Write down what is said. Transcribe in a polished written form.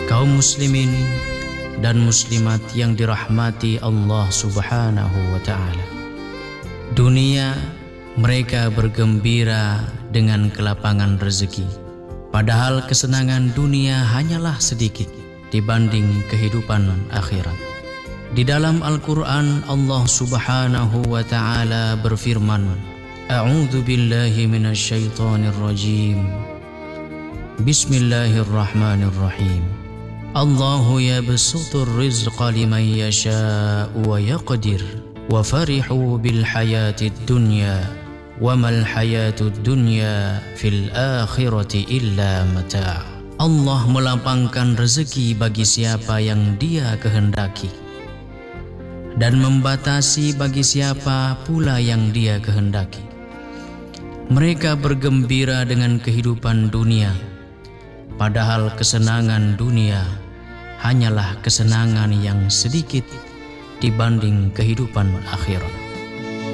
Kaum muslimin dan muslimat yang dirahmati Allah Subhanahu wa ta'ala, dunia mereka bergembira dengan kelapangan rezeki, padahal kesenangan dunia hanyalah sedikit dibanding kehidupan akhirat. Di dalam Al-Quran Allah Subhanahu wa ta'ala berfirman, A'udzu billahi minasyaitonir rajim. Bismillahirrahmanirrahim. Allahu yabsutur rizqa liman yasha'u wa yaqdir wa farihu bil hayatid dunya wa mal hayatud dunya fil akhirati illa mata'. Allah melapangkan rezeki bagi siapa yang Dia kehendaki dan membatasi bagi siapa pula yang Dia kehendaki. Mereka bergembira dengan kehidupan dunia, padahal kesenangan dunia hanyalah kesenangan yang sedikit dibanding kehidupan akhirat.